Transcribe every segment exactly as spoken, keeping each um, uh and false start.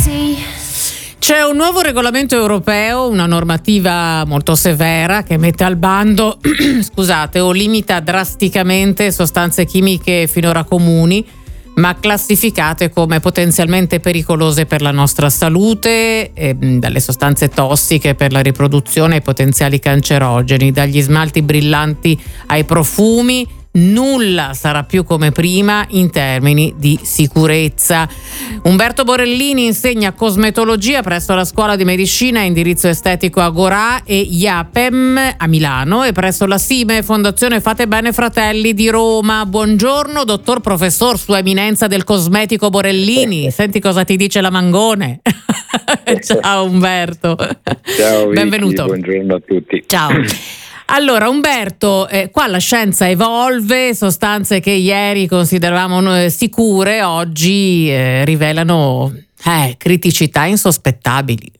C'è un nuovo regolamento europeo, una normativa molto severa che mette al bando, scusate, o limita drasticamente sostanze chimiche finora comuni, ma classificate come potenzialmente pericolose per la nostra salute, eh, dalle sostanze tossiche per la riproduzione ai potenziali cancerogeni, dagli smalti brillanti ai profumi. Nulla sarà più come prima in termini di sicurezza. Umberto Borellini insegna cosmetologia presso la scuola di medicina indirizzo estetico Agorà e IAPEM a Milano e presso la SIME Fondazione Fate Bene Fratelli di Roma. Buongiorno dottor professor, sua eminenza del cosmetico Borellini. Senti cosa ti dice la Mangone. Ciao Umberto. Ciao Vicky, benvenuto. Buongiorno a tutti. Ciao. Allora Umberto, eh, qua la scienza evolve, sostanze che ieri consideravamo eh, sicure oggi eh, rivelano eh, criticità insospettabili.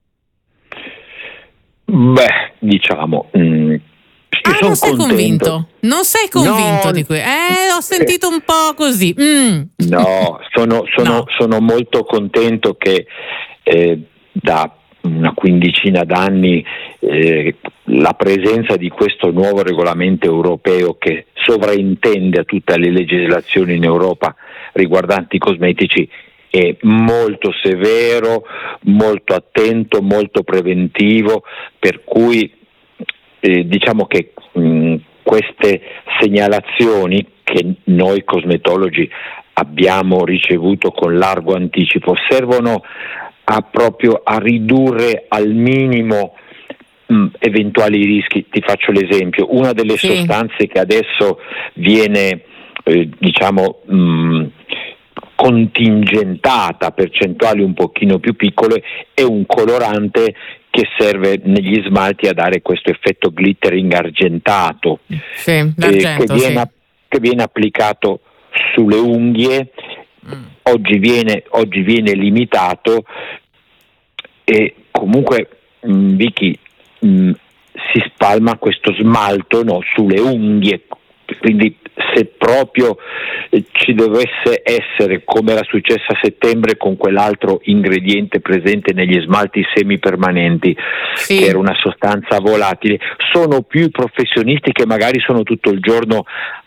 Beh, diciamo, mh, ah, non sei contento. convinto? Non sei convinto no, di questo? Eh, ho sentito un po' così. Mm. No, sono, sono, no. sono molto contento che eh, da una quindicina d'anni eh, la presenza di questo nuovo regolamento europeo che sovraintende a tutte le legislazioni in Europa riguardanti i cosmetici è molto severo, molto attento, molto preventivo, per cui eh, diciamo che mh, queste segnalazioni che noi cosmetologi abbiamo ricevuto con largo anticipo servono a proprio a ridurre al minimo mh, eventuali rischi. Ti faccio l'esempio: una delle sì. sostanze che adesso viene eh, diciamo mh, contingentata a percentuali un pochino più piccole è un colorante che serve negli smalti a dare questo effetto glittering argentato, sì, eh, che, viene, sì. che viene applicato sulle unghie. Oggi viene, oggi viene limitato e comunque mh, Vicky mh, si spalma questo smalto, no, sulle unghie, quindi se proprio eh, ci dovesse essere, come era successo a settembre con quell'altro ingrediente presente negli smalti semipermanenti, sì. che era una sostanza volatile, sono più i professionisti che magari sono tutto il giorno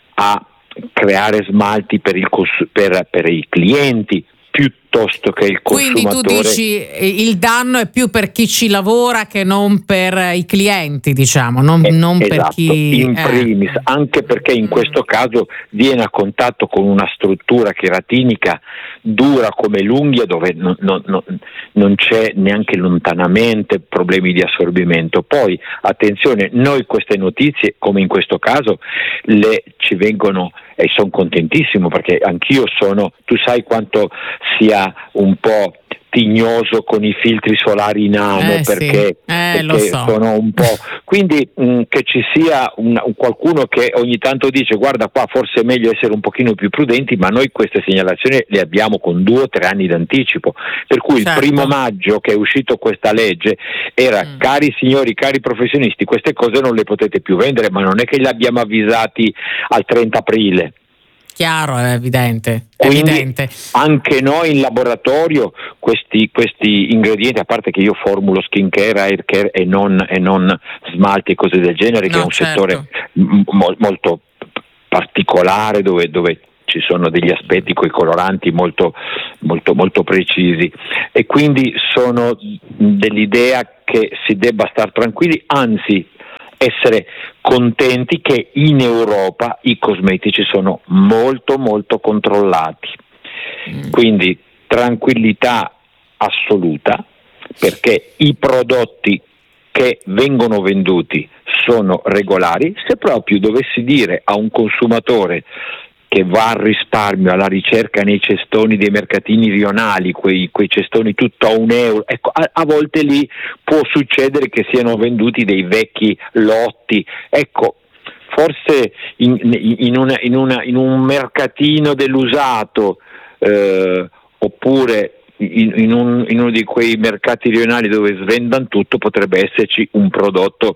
a creare smalti per, il cons- per, per i clienti piuttosto che il consumatore. Quindi tu dici il danno è più per chi ci lavora che non per i clienti, diciamo, non, eh, non esatto, per chi in primis, eh. anche perché in questo caso viene a contatto con una struttura keratinica dura come l'unghia, dove non, non, non, non c'è neanche lontanamente problemi di assorbimento. Poi attenzione, noi queste notizie, come in questo caso, le ci vengono e sono contentissimo perché anch'io sono, tu sai quanto sia un po' tignoso con i filtri solari nano, eh, perché, sì. eh, perché lo so. sono un po', quindi mh, che ci sia un, un qualcuno che ogni tanto dice guarda qua forse è meglio essere un pochino più prudenti, ma noi queste segnalazioni le abbiamo con due o tre anni d'anticipo, per cui certo. il primo maggio che è uscito questa legge era mm. cari signori, cari professionisti, queste cose non le potete più vendere, ma non è che li abbiamo avvisati al trenta aprile. Chiaro, è evidente. Quindi evidente. Anche noi in laboratorio questi, questi ingredienti, a parte che io formulo skincare, hair care e non, e non smalti e cose del genere, no, che è un certo. settore mo- molto particolare dove, dove ci sono degli aspetti coi coloranti molto, molto, molto precisi, e quindi sono dell'idea che si debba star tranquilli, anzi essere contenti che in Europa i cosmetici sono molto molto controllati, mm. quindi tranquillità assoluta, perché i prodotti che vengono venduti sono regolari. Se proprio dovessi dire a un consumatore che va al risparmio, alla ricerca nei cestoni dei mercatini rionali, quei, quei cestoni tutto a un euro, ecco, a, a volte lì può succedere che siano venduti dei vecchi lotti, ecco, forse in, in, una, in, una, in un mercatino dell'usato eh, oppure in, in, un, in uno di quei mercati rionali dove svendano tutto potrebbe esserci un prodotto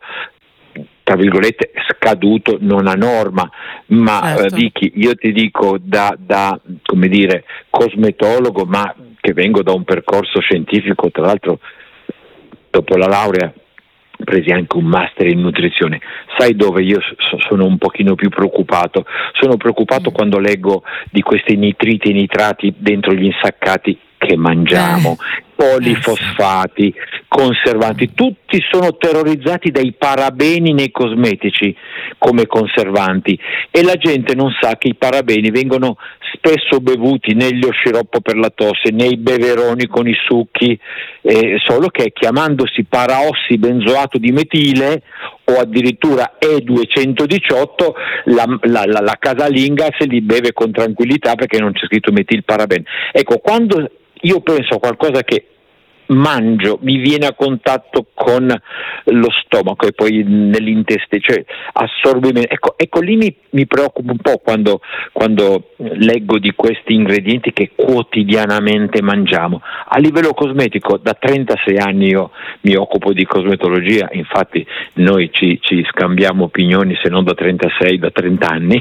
tra virgolette scaduto, non a norma, ma certo. eh, Vicky, io ti dico da, da come dire cosmetologo, ma che vengo da un percorso scientifico, tra l'altro dopo la laurea presi anche un master in nutrizione. Sai dove io sono un pochino più preoccupato? Sono preoccupato mm. quando leggo di questi nitriti e nitrati dentro gli insaccati che mangiamo, eh. polifosfati, conservanti, tutti sono terrorizzati dai parabeni nei cosmetici come conservanti, e la gente non sa che i parabeni vengono spesso bevuti nello sciroppo per la tosse, nei beveroni con i succhi, eh, solo che chiamandosi paraossibenzoato di metile o addirittura E duecentodiciotto, la, la, la, la casalinga se li beve con tranquillità perché non c'è scritto metilparabene. Ecco, quando io penso a qualcosa che mangio, mi viene a contatto con lo stomaco e poi nell'intestino, cioè assorbimento, ecco, ecco lì mi, mi preoccupa un po' quando, quando leggo di questi ingredienti che quotidianamente mangiamo. A livello cosmetico, da trentasei anni io mi occupo di cosmetologia, infatti noi ci, ci scambiamo opinioni, se non da trentasei, da trenta anni.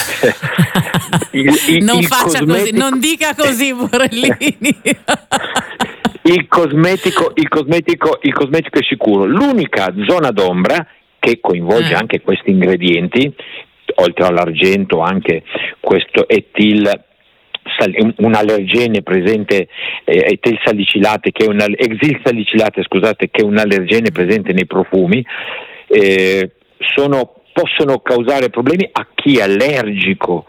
il, il, non il faccia cosmetico... così, non dica così, Morellini. Il cosmetico, il cosmetico, il cosmetico è sicuro. L'unica zona d'ombra che coinvolge eh. anche questi ingredienti, oltre all'argento anche questo etil, un allergene presente, eh, etil salicilate, che è un exil salicilate, scusate, che è un allergene presente nei profumi, eh, sono, possono causare problemi a chi è allergico.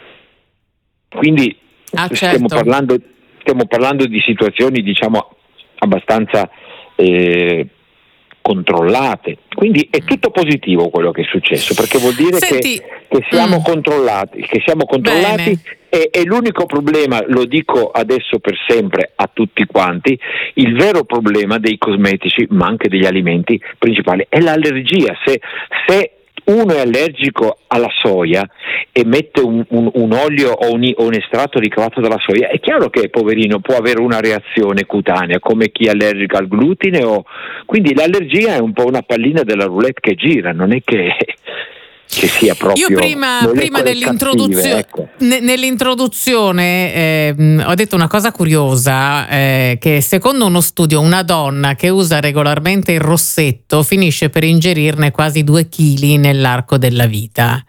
Quindi ah, certo. stiamo parlando Stiamo parlando di situazioni, diciamo, abbastanza eh, controllate. Quindi è tutto positivo quello che è successo, perché vuol dire Senti, che, che siamo mm. controllati, che siamo controllati e, e l'unico problema, lo dico adesso per sempre a tutti quanti, il vero problema dei cosmetici, ma anche degli alimenti principali, è l'allergia. Se, se uno è allergico alla soia e mette un, un, un olio o un, o un estratto ricavato dalla soia, è chiaro che poverino può avere una reazione cutanea come chi è allergico al glutine, o... quindi l'allergia è un po' una pallina della roulette che gira, non è che che sia proprio. Io prima, prima dell'introduzione, ecco. ne, nell'introduzione eh, ho detto una cosa curiosa, eh, che secondo uno studio una donna che usa regolarmente il rossetto finisce per ingerirne quasi due chili nell'arco della vita.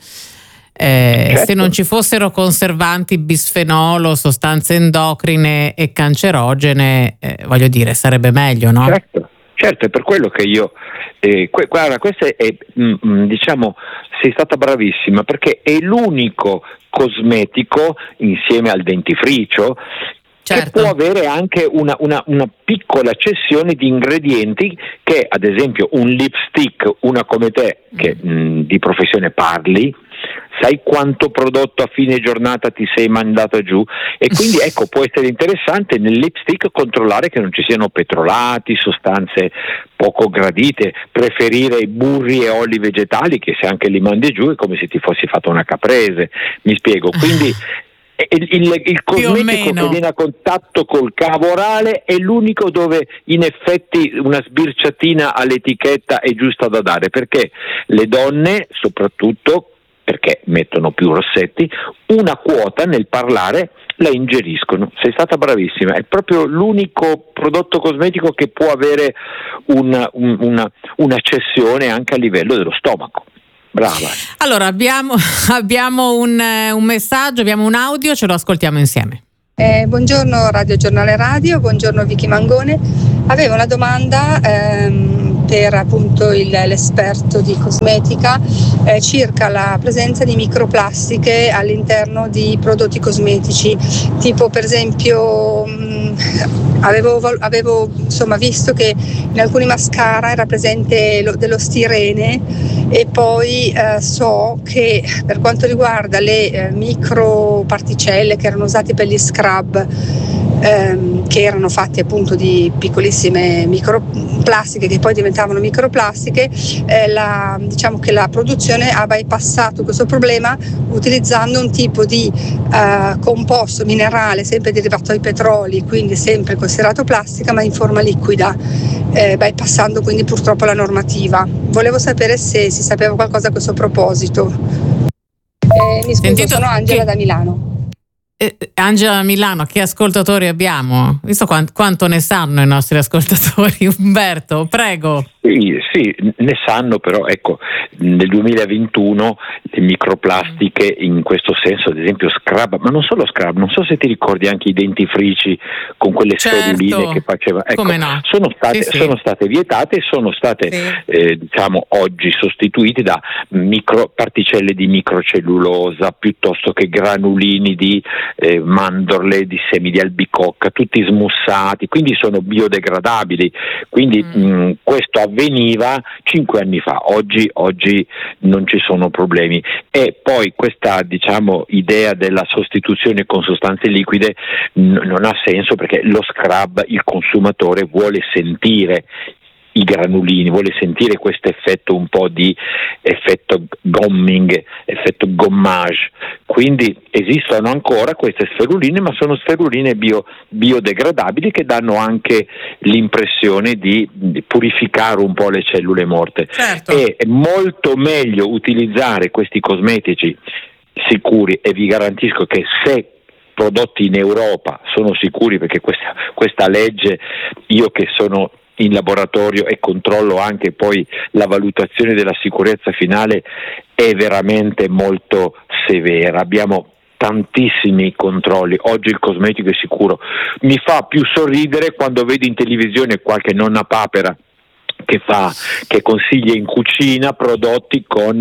Eh, certo. Se non ci fossero conservanti, bisfenolo, sostanze endocrine e cancerogene, eh, voglio dire, sarebbe meglio, no? Certo. Certo, è per quello che io, eh, que- guarda, questa è, mh, diciamo, sei stata bravissima, perché è l'unico cosmetico, insieme al dentifricio, certo, che può avere anche una, una, una piccola cessione di ingredienti che, ad esempio, un lipstick, una come te, che mh, di professione parli, sai quanto prodotto a fine giornata ti sei mandato giù, e quindi ecco, può essere interessante nel lipstick controllare che non ci siano petrolati, sostanze poco gradite, preferire i burri e oli vegetali, che se anche li mandi giù è come se ti fossi fatto una caprese, mi spiego. Quindi il, il, il cosmetico che viene a contatto col cavo orale è l'unico dove in effetti una sbirciatina all'etichetta è giusta da dare, perché le donne soprattutto, perché mettono più rossetti, una quota nel parlare la ingeriscono. Sei stata bravissima, è proprio l'unico prodotto cosmetico che può avere una, un, una, una cessione anche a livello dello stomaco. Brava. Allora abbiamo, abbiamo un, un messaggio, abbiamo un audio, ce lo ascoltiamo insieme. Eh, buongiorno Radio Giornale Radio, buongiorno Vicky Mangone. Avevo una domanda ehm, per appunto il, l'esperto di cosmetica eh, circa la presenza di microplastiche all'interno di prodotti cosmetici, tipo per esempio mh, avevo, avevo insomma visto che in alcuni mascara era presente lo, dello stirene, e poi eh, so che per quanto riguarda le eh, microparticelle che erano usate per gli scrub, ehm, che erano fatti appunto di piccolissime microplastiche che poi diventavano microplastiche, eh, la, diciamo che la produzione ha bypassato questo problema utilizzando un tipo di eh, composto minerale sempre derivato dai petroli, quindi sempre considerato plastica ma in forma liquida, eh, bypassando quindi purtroppo la normativa. Volevo sapere se si sapeva qualcosa a questo proposito. Eh, mi scuso, sono Angela che... da Milano. Eh, Angela Milano, che ascoltatori abbiamo? Visto quant- quanto ne sanno i nostri ascoltatori. Umberto, prego. Sì, sì, ne sanno, però ecco, nel duemilaventuno le microplastiche in questo senso, ad esempio scrub, ma non solo scrub, non so se ti ricordi anche i dentifrici con quelle sferuline certo, che faceva, ecco, come no? sono state, sì, sì. sono state vietate e sono state sì. eh, diciamo oggi sostituite da micro, particelle di microcellulosa piuttosto che granulini di eh, mandorle, di semi di albicocca, tutti smussati, quindi sono biodegradabili, quindi mm. mh, questo avveniva cinque anni fa, oggi, oggi non ci sono problemi. E poi questa, diciamo, idea della sostituzione con sostanze liquide n- non ha senso, perché lo scrub il consumatore vuole sentire i granulini, vuole sentire questo effetto un po' di effetto gomming, effetto gommage, quindi esistono ancora queste sferuline, ma sono sferuline bio, biodegradabili che danno anche l'impressione di, di purificare un po' le cellule morte. Certo. È molto meglio utilizzare questi cosmetici sicuri, e vi garantisco che se prodotti in Europa sono sicuri, perché questa, questa legge, io che sono in laboratorio e controllo anche poi la valutazione della sicurezza finale, è veramente molto severa. Abbiamo tantissimi controlli. Oggi il cosmetico è sicuro. Mi fa più sorridere quando vedo in televisione qualche nonna papera che fa, che consiglia in cucina prodotti con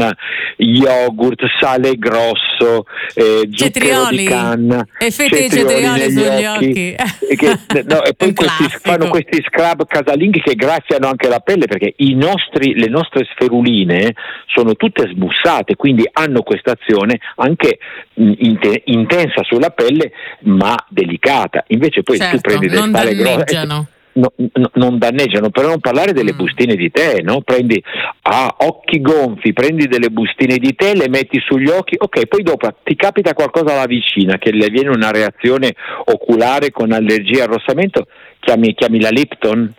yogurt, sale grosso, eh, zucchero di canna, effetti cetrioli sugli occhi, e, che, no, e poi questi, fanno questi scrub casalinghi che graffiano anche la pelle, perché i nostri, le nostre sferuline sono tutte smussate, quindi hanno questa azione anche int- intensa sulla pelle, ma delicata. Invece poi certo, tu prendi del sale grosso, No, no, non danneggiano, per non parlare delle mm. bustine di tè, no? Prendi a ah, occhi gonfi, prendi delle bustine di tè, le metti sugli occhi, ok, poi dopo ti capita qualcosa alla vicina, che le viene una reazione oculare con allergia e arrossamento, chiami, chiami la Lipton?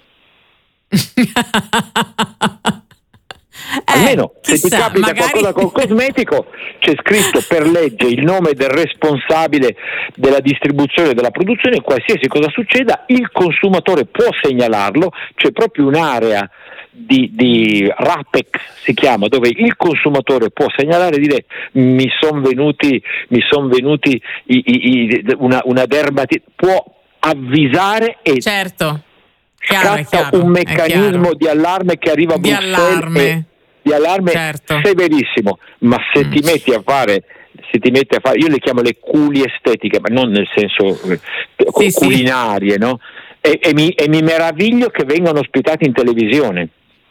Almeno eh, se ti capita magari... qualcosa col cosmetico, c'è scritto per legge il nome del responsabile della distribuzione e della produzione, qualsiasi cosa succeda il consumatore può segnalarlo, c'è proprio un'area di, di RAPEC si chiama, dove il consumatore può segnalare e dire mi sono venuti mi sono venuti i, i, i, una, una dermatite, può avvisare e certo chiaro, scatta chiaro, un meccanismo di allarme che arriva a di Bruxelles allarme. E, di allarme certo. severissimo, ma se mm. ti metti a fare se ti metti a fare, io le chiamo le culi estetiche, ma non nel senso eh, sì, culinarie, sì. no? E, e, mi, e mi meraviglio che vengano ospitati in televisione.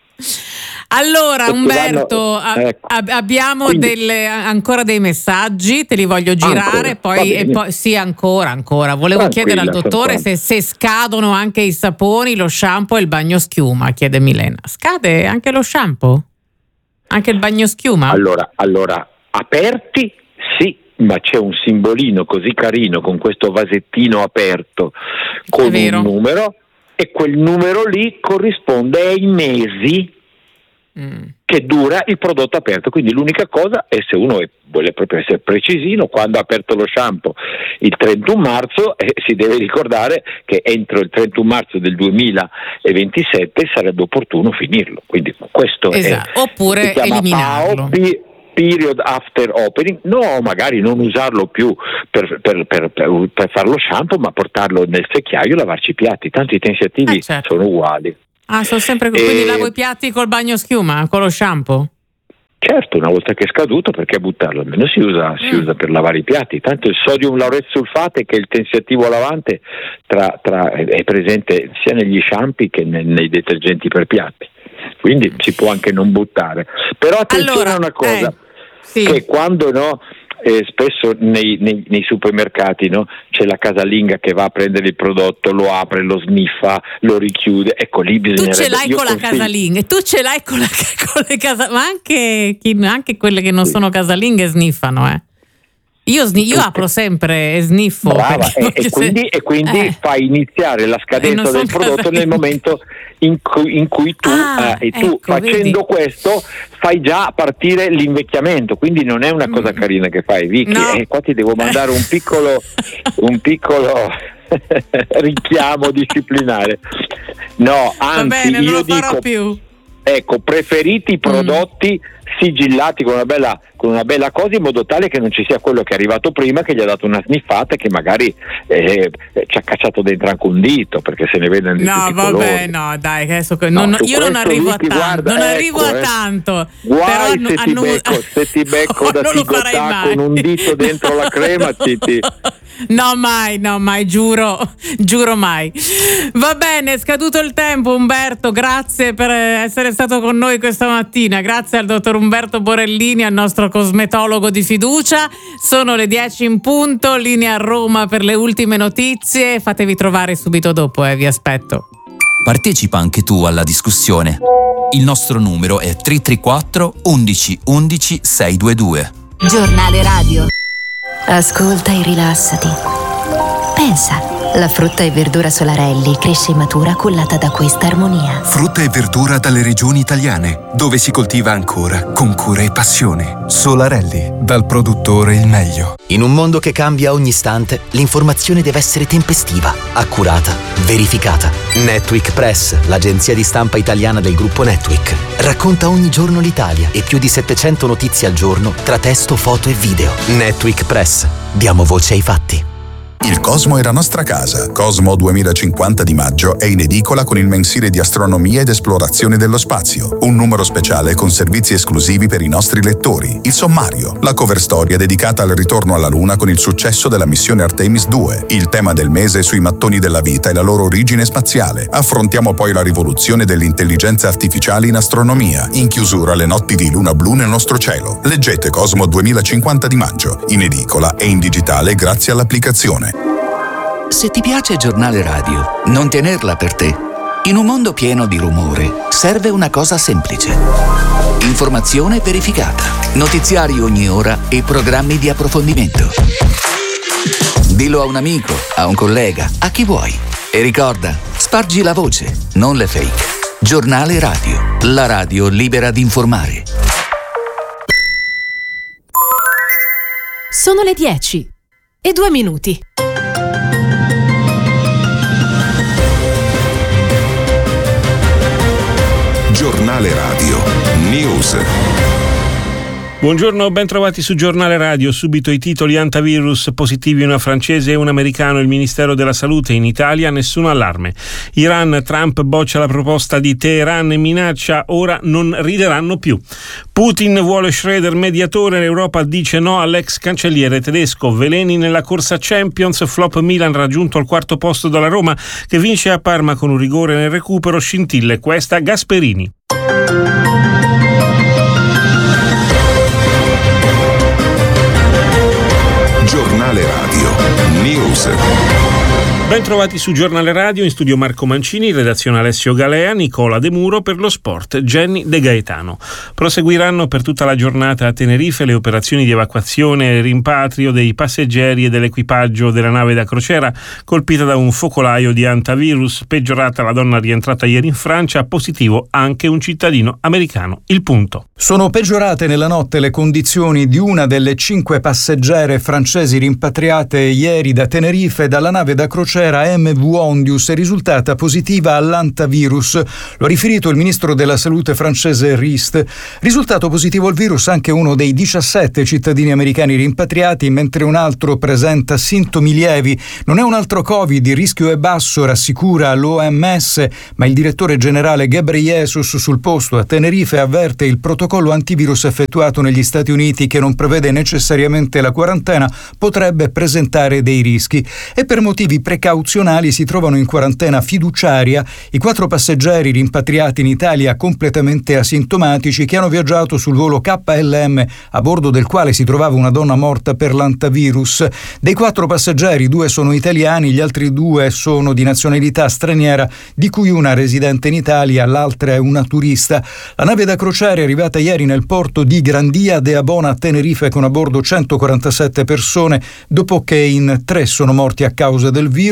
Allora Perché Umberto, vanno, ecco. ab- abbiamo Quindi, delle, ancora dei messaggi, te li voglio girare, ancora, poi, e poi sì ancora ancora. Volevo Tranquilla, chiedere al dottore se, se scadono anche i saponi, lo shampoo e il bagnoschiuma, chiede Milena. Scade anche lo shampoo? Anche il bagnoschiuma? Allora, allora aperti sì, ma c'è un simbolino così carino con questo vasettino aperto con un numero, e quel numero lì corrisponde ai mesi mm. che dura il prodotto aperto. Quindi l'unica cosa è, se uno è, vuole proprio essere precisino, quando ha aperto lo shampoo il trentuno marzo eh, si deve ricordare che entro il trentuno marzo del duemilaventisette sarebbe opportuno finirlo. Quindi questo esatto. è, oppure eliminarlo. P A O P, period after opening, no, magari non usarlo più per, per, per, per, per fare lo shampoo, ma portarlo nel secchiaio e lavarci i piatti, tanto i tensiativi ah, certo. sono uguali. Ah, sono sempre e... quindi lavo i piatti col bagnoschiuma, con lo shampoo? Certo, una volta che è scaduto, perché buttarlo? Almeno si usa, si mm. usa per lavare i piatti, tanto il sodium lauret sulfate, che è il tensiativo lavante, tra, tra, è presente sia negli shampoo che nei, nei detergenti per piatti, quindi mm. si può anche non buttare. Però attenzione allora, a una cosa, eh, sì. che quando no, eh, spesso nei, nei, nei supermercati no, c'è la casalinga che va a prendere il prodotto, lo apre, lo sniffa, lo richiude, ecco lì bisogna. Tu ce l'hai con la casalinga, tu ce l'hai con, la, con le casalinghe, ma anche, anche quelle che non sì. sono casalinghe sniffano, eh. Io, sni- io apro sempre e sniffo. Brava, e, e, quindi, e quindi eh. fai iniziare la scadenza del prodotto casalinghe. nel momento in cui, in cui tu, ah, eh, e tu ecco, facendo vedi. questo fai già partire l'invecchiamento, quindi non è una cosa mm. carina che fai, Vicky. No. E qua ti devo mandare un piccolo un piccolo richiamo disciplinare. No, anzi, Va bene, io non lo dico farò più. Ecco, preferiti i prodotti mm. sigillati con una bella con una bella cosa, in modo tale che non ci sia quello che è arrivato prima, che gli ha dato una sniffata e che magari eh, ci ha cacciato dentro anche un dito, perché se ne vede di no tutti i vabbè colori. no dai adesso, No, non, io non questo, arrivo Vicky, a tanto guarda, non ecco, arrivo a eh. tanto Guai però se, ti annu- becco, se ti becco oh, da non lo farai Tigotà mai. con un dito dentro la crema ti, ti... No mai, no mai, giuro, giuro mai. Va bene, è scaduto il tempo, Umberto, grazie per essere stato con noi questa mattina, grazie al dottor Umberto Borellini, al nostro cosmetologo di fiducia. Sono le dieci in punto, linea a Roma per le ultime notizie, fatevi trovare subito dopo, eh, vi aspetto. Partecipa anche tu alla discussione. Il nostro numero è tre tre quattro undici undici sei due due. Giornale radio. Ascolta e rilassati. Pensa, la frutta e verdura Solarelli cresce e matura cullata da questa armonia. Frutta e verdura dalle regioni italiane, dove si coltiva ancora con cura e passione. Solarelli, dal produttore il meglio. In un mondo che cambia ogni istante, l'informazione deve essere tempestiva, accurata, verificata. Netweek Press, l'agenzia di stampa italiana del gruppo Netweek, racconta ogni giorno l'Italia e più di settecento notizie al giorno tra testo, foto e video. Netweek Press. Diamo voce ai fatti. Il Cosmo è la nostra casa. Cosmo duemilacinquanta di maggio è in edicola con il mensile di astronomia ed esplorazione dello spazio. Un numero speciale con servizi esclusivi per i nostri lettori. Il sommario, la cover storia dedicata al ritorno alla Luna con il successo della missione Artemis due. Il tema del mese sui mattoni della vita e la loro origine spaziale. Affrontiamo poi la rivoluzione dell'intelligenza artificiale in astronomia. In chiusura le notti di luna blu nel nostro cielo. Leggete Cosmo duemilacinquanta di maggio, in edicola e in digitale grazie all'applicazione. Se ti piace Giornale Radio, non tenerla per te. In un mondo pieno di rumore, serve una cosa semplice. Informazione verificata, notiziari ogni ora e programmi di approfondimento. Dillo a un amico, a un collega, a chi vuoi. E ricorda, spargi la voce, non le fake. Giornale Radio, la radio libera di informare. Sono le dieci e due minuti. Giornale Radio News. Buongiorno, ben trovati su Giornale Radio. Subito i titoli: antivirus positivi una francese e un americano, il Ministero della Salute. In Italia nessun allarme. Iran, Trump boccia la proposta di Teheran e minaccia ora non rideranno più. Putin vuole Schroeder mediatore, l'Europa dice no all'ex cancelliere tedesco. Veleni nella corsa Champions, flop Milan raggiunto al quarto posto dalla Roma che vince a Parma con un rigore nel recupero, scintille questa Gasperini. Giornale Radio News. Ben trovati su Giornale Radio, in studio Marco Mancini, in redazione Alessio Galea, Nicola De Muro, per lo sport Jenny De Gaetano. Proseguiranno per tutta la giornata a Tenerife le operazioni di evacuazione e rimpatrio dei passeggeri e dell'equipaggio della nave da crociera colpita da un focolaio di antivirus. Peggiorata la donna rientrata ieri in Francia, positivo anche un cittadino americano. Il punto. Sono peggiorate nella notte le condizioni di una delle cinque passeggere francesi rimpatriate ieri da Tenerife dalla nave da crociera M V Ondius, è risultata positiva all'antivirus. Lo ha riferito il ministro della salute francese Rist. Risultato positivo al virus anche uno dei diciassette cittadini americani rimpatriati, mentre un altro presenta sintomi lievi. Non è un altro Covid, il rischio è basso, rassicura l'O M S, ma il direttore generale Ghebreyesus sul posto a Tenerife avverte il protocollo antivirus effettuato negli Stati Uniti, che non prevede necessariamente la quarantena, potrebbe presentare dei rischi e per motivi precauzionali si trovano in quarantena fiduciaria i quattro passeggeri rimpatriati in Italia completamente asintomatici che hanno viaggiato sul volo K L M, a bordo del quale si trovava una donna morta per l'antivirus. Dei quattro passeggeri, due sono italiani, gli altri due sono di nazionalità straniera, di cui una residente in Italia, l'altra è una turista. La nave da crociera è arrivata ieri nel porto di Grandia de Abona a Tenerife con a bordo centoquarantasette persone, dopo che in tre sono morti a causa del virus.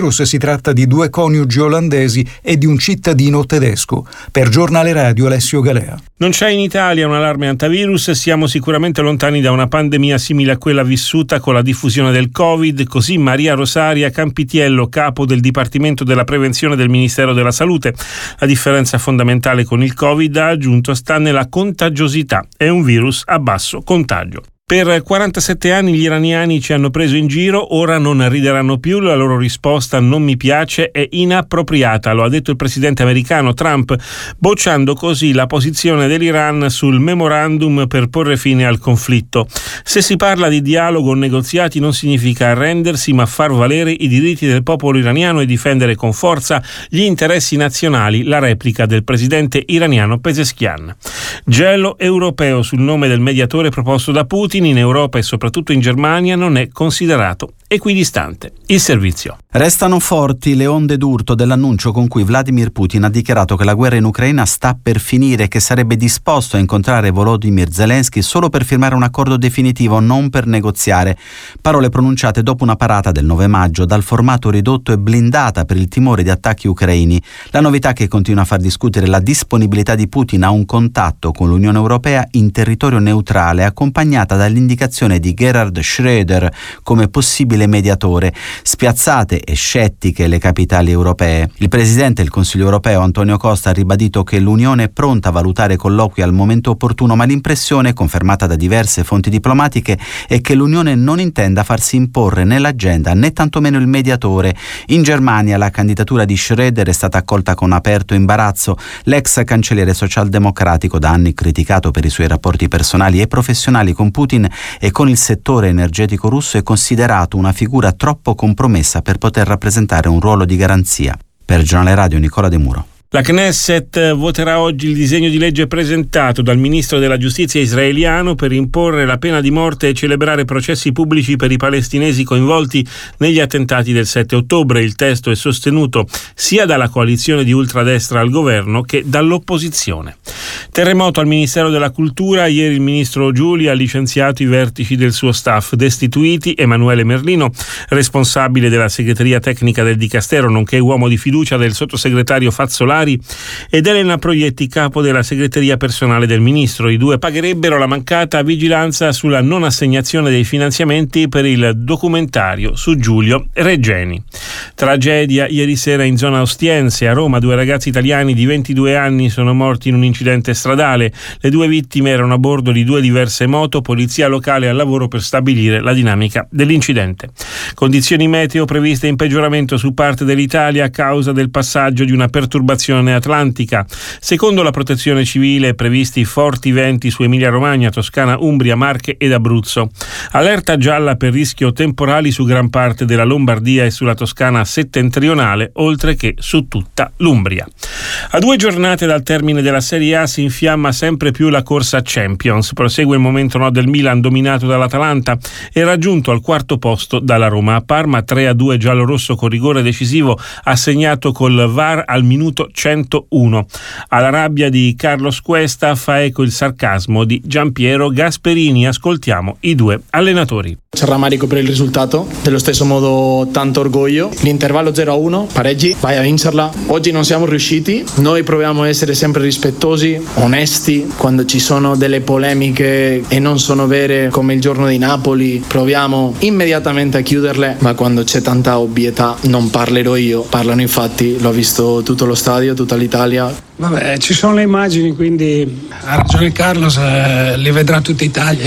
virus si tratta di due coniugi olandesi e di un cittadino tedesco. Per Giornale Radio, Alessio Galea. Non c'è in Italia un allarme antivirus, siamo sicuramente lontani da una pandemia simile a quella vissuta con la diffusione del Covid, così Maria Rosaria Campitiello, capo del Dipartimento della Prevenzione del Ministero della Salute. La differenza fondamentale con il Covid, ha aggiunto, sta nella contagiosità. È un virus a basso contagio. Per quarantasette anni gli iraniani ci hanno preso in giro, ora non rideranno più, la loro risposta non mi piace, è inappropriata, lo ha detto il presidente americano Trump, bocciando così la posizione dell'Iran sul memorandum per porre fine al conflitto. Se si parla di dialogo o negoziati non significa arrendersi, ma far valere i diritti del popolo iraniano e difendere con forza gli interessi nazionali, la replica del presidente iraniano Pezeshkian. Gelo europeo sul nome del mediatore proposto da Putin in Europa e soprattutto in Germania non è considerato equidistante. Il servizio. Restano forti le onde d'urto dell'annuncio con cui Vladimir Putin ha dichiarato che la guerra in Ucraina sta per finire e che sarebbe disposto a incontrare Volodymyr Zelensky solo per firmare un accordo definitivo, non per negoziare. Parole pronunciate dopo una parata del nove maggio dal formato ridotto e blindata per il timore di attacchi ucraini. La novità che continua a far discutere la disponibilità di Putin a un contatto con l'Unione Europea in territorio neutrale, accompagnata dall'indicazione di Gerhard Schröder come possibile mediatore. Spiazzate e scettiche le capitali europee. Il presidente del Consiglio europeo Antonio Costa ha ribadito che l'Unione è pronta a valutare colloqui al momento opportuno, ma l'impressione, confermata da diverse fonti diplomatiche, è che l'Unione non intenda farsi imporre né l'agenda né tantomeno il mediatore. In Germania la candidatura di Schröder è stata accolta con aperto imbarazzo. L'ex cancelliere socialdemocratico, da anni criticato per i suoi rapporti personali e professionali con Putin e con il settore energetico russo, è considerato una figura troppo compromessa per poter rappresentare un ruolo di garanzia. Per Giornale Radio, Nicola De Muro. La Knesset voterà oggi il disegno di legge presentato dal ministro della giustizia israeliano per imporre la pena di morte e celebrare processi pubblici per i palestinesi coinvolti negli attentati del sette ottobre. Il testo è sostenuto sia dalla coalizione di ultradestra al governo che dall'opposizione. Terremoto al Ministero della Cultura. Ieri il ministro Giuli ha licenziato i vertici del suo staff, destituiti Emanuele Merlino, responsabile della segreteria tecnica del Dicastero, nonché uomo di fiducia del sottosegretario Fazzolari, ed Elena Proietti, capo della segreteria personale del ministro. I due pagherebbero la mancata vigilanza sulla non assegnazione dei finanziamenti per il documentario su Giulio Regeni. Tragedia ieri sera in zona Ostiense. A Roma due ragazzi italiani di ventidue anni sono morti in un incidente stradale. Le due vittime erano a bordo di due diverse moto, polizia locale al lavoro per stabilire la dinamica dell'incidente. Condizioni meteo previste in peggioramento su parte dell'Italia a causa del passaggio di una perturbazione atlantica. Secondo la Protezione Civile, previsti forti venti su Emilia-Romagna, Toscana, Umbria, Marche ed Abruzzo. Allerta gialla per rischio temporali su gran parte della Lombardia e sulla Toscana settentrionale, oltre che su tutta l'Umbria. A due giornate dal termine della Serie A si infiamma sempre più la corsa Champions. Prosegue il momento no del Milan, dominato dall'Atalanta e raggiunto al quarto posto dalla Roma. A Parma tre a due giallo-rosso con rigore decisivo assegnato col V A R al minuto centouno. Alla rabbia di Carlos Cuesta fa eco il sarcasmo di Giampiero Gasperini. Ascoltiamo i due allenatori. C'è rammarico per il risultato, dello stesso modo tanto orgoglio. L'intervallo zero a uno, pareggi, vai a vincerla. Oggi non siamo riusciti, noi proviamo a essere sempre rispettosi, onesti. Quando ci sono delle polemiche e non sono vere, come il giorno di Napoli, proviamo immediatamente a chiuderle, ma quando c'è tanta obvietà non parlerò io, parlano infatti, l'ho visto tutto lo stadio, tutta l'Italia. Vabbè, ci sono le immagini, quindi ha ragione Carlos, eh, le vedrà tutta Italia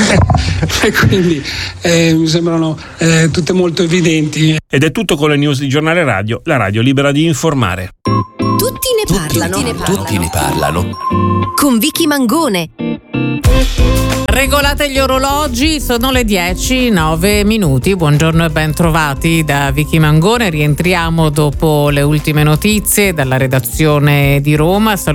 e quindi eh, mi sembrano eh, tutte molto evidenti. Ed è tutto con le news di Giornale Radio, la radio libera di informare. Tutti ne parlano. Tutti ne parlano. Tutti ne parlano. Con Vicky Mangone. Regolate gli orologi, sono le dieci e nove minuti. Buongiorno e ben trovati da Vicky Mangone. Rientriamo dopo le ultime notizie dalla redazione di Roma.